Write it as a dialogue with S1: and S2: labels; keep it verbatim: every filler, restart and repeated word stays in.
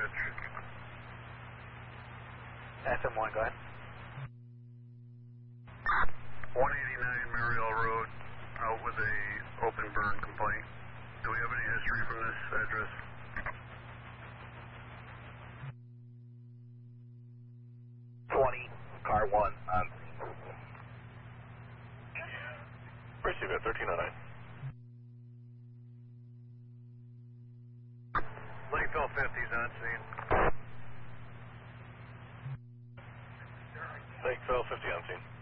S1: Ridge.
S2: S M one, go ahead.
S1: one eighty-nine Mariel Road, out with a open burn complaint. Do we have any history from this address?
S2: twenty, car one, on
S1: Receive at thirteen oh nine. Lakeville fifty's on scene. Lakeville fifty on scene.